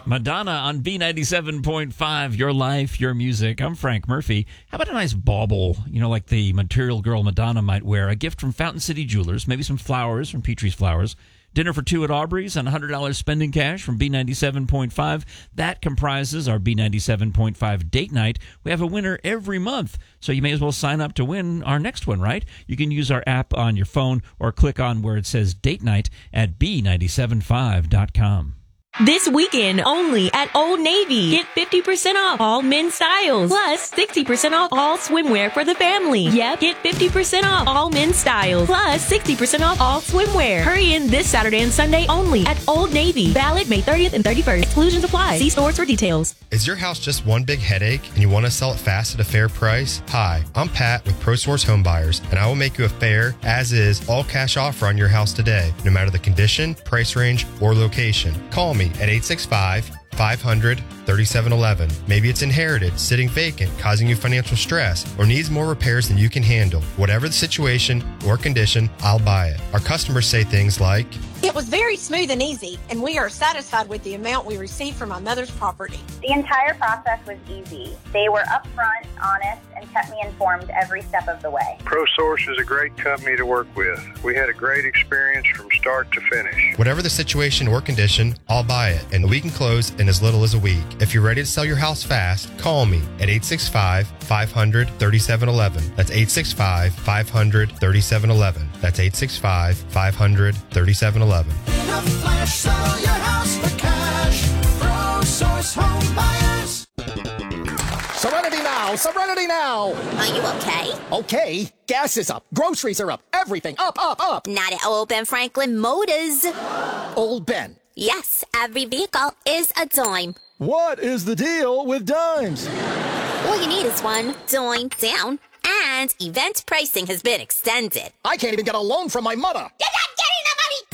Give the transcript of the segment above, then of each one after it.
Madonna on B97.5, your life, your music. I'm Frank Murphy. How about a nice bauble, like the Material Girl Madonna might wear? A gift from Fountain City Jewelers, maybe some flowers from Petrie's Flowers. Dinner for two at Aubrey's and $100 spending cash from B97.5. That comprises our B97.5 date night. We have a winner every month, so you may as well sign up to win our next one, right? You can use our app on your phone or click on where it says date night at B975.com. This weekend, only at Old Navy. Get 50% off all men's styles. Plus 60% off all swimwear for the family. Yep, get 50% off all men's styles. Plus 60% off all swimwear. Hurry in this Saturday and Sunday only at Old Navy. Valid May 30th and 31st. Exclusions apply. See stores for details. Is your house just one big headache and you want to sell it fast at a fair price? Hi, I'm Pat with ProSource Home Buyers, and I will make you a fair, as-is, all-cash offer on your house today, no matter the condition, price range, or location. Call me at 865-500-3711. Maybe it's inherited, sitting vacant, causing you financial stress, or needs more repairs than you can handle. Whatever the situation or condition, I'll buy it. Our customers say things like, "It was very smooth and easy, and we are satisfied with the amount we received from my mother's property." The entire process was easy. They were upfront, honest, and kept me informed every step of the way. ProSource is a great company to work with. We had a great experience from start to finish. Whatever the situation or condition, I'll buy it, and we can close in as little as a week. If you're ready to sell your house fast, call me at 865-500-3711. That's 865-500-3711. That's 865-500-3711. In a flash, sell your house for cash. ProSource Home Buyers. Serenity now! Serenity now! Are you okay? Okay. Gas is up. Groceries are up. Everything up, up, up. Not at Old Ben Franklin Motors. Old Ben. Yes, every vehicle is a dime. What is the deal with dimes? All you need is one dime down, and event pricing has been extended. I can't even get a loan from my mother. You're not getting the money!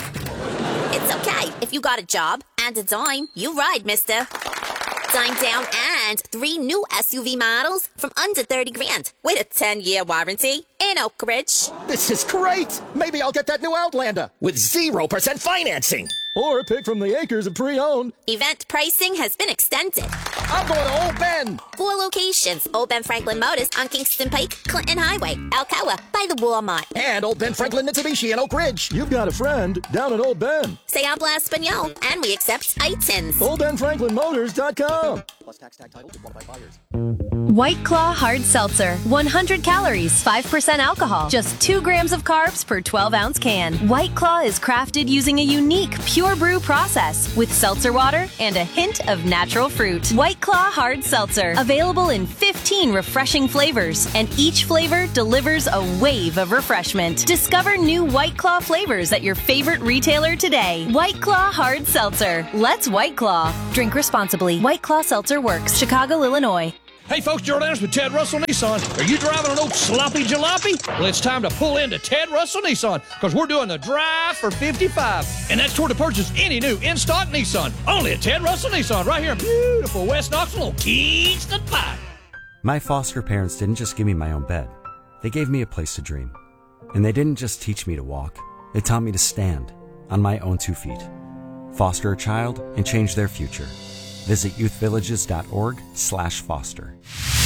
It's okay. If you got a job and a dime, you ride, mister. Dime down and 3 new SUV models from under 30 grand with a 10-year warranty in Oak Ridge. This is great. Maybe I'll get that new Outlander with 0% financing. Or pick from the acres of pre-owned. Event pricing has been extended. I'm going to Old Ben. 4 locations. Old Ben Franklin Motors on Kingston Pike, Clinton Highway, Alcoa, by the Walmart. And Old Ben Franklin Mitsubishi in Oak Ridge. You've got a friend down at Old Ben. Say habla Espanol, and we accept ITINs. OldBenFranklinMotors.com. Plus tax tag title to qualified buyers. White Claw Hard Seltzer. 100 calories, 5% alcohol. Just 2 grams of carbs per 12-ounce can. White Claw is crafted using a unique pure brew process with seltzer water and a hint of natural fruit. White Claw Hard Seltzer. Available in 15 refreshing flavors, and each flavor delivers a wave of refreshment. Discover new White Claw flavors at your favorite retailer today. White Claw Hard Seltzer. Let's White Claw. Drink responsibly. White Claw Seltzer Works. Chicago, Illinois. Hey folks, Gerald Anderson with Ted Russell Nissan. Are you driving an old sloppy jalopy? Well, it's time to pull into Ted Russell Nissan because we're doing the Drive for 55. And that's toward to purchase any new in-stock Nissan. Only at Ted Russell Nissan right here in beautiful West Knoxville on Kingston Pike. My foster parents didn't just give me my own bed. They gave me a place to dream. And they didn't just teach me to walk. They taught me to stand on my own 2 feet. Foster a child and change their future. Visit youthvillages.org/foster.